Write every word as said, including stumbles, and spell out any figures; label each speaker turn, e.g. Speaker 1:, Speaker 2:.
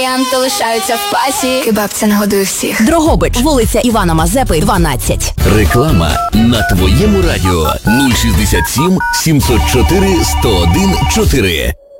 Speaker 1: Янти лишаються в пасі. Кебабця нагодує всіх.
Speaker 2: Дрогобич, вулиця Івана Мазепи, дванадцять.
Speaker 3: Реклама на твоєму радіо нуль шістдесят сім сімсот чотири сто один чотири.